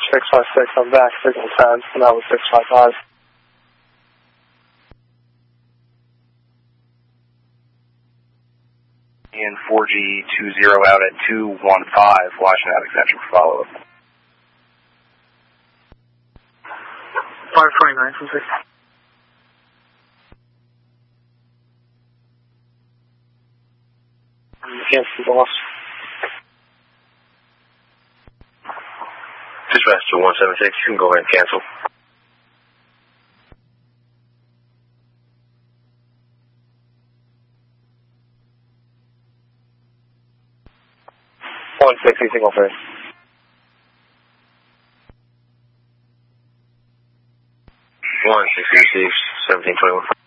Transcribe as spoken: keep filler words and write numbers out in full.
six five six, I'm back, signal ten, and that was six five five. And four G two zero out at two one five, watching out extension for follow-up. five twenty-nine from six. Can't see the loss. Dispatch one seven six, you can go ahead and cancel. one sixty, single phase. one sixty-six, seventeen twenty-one.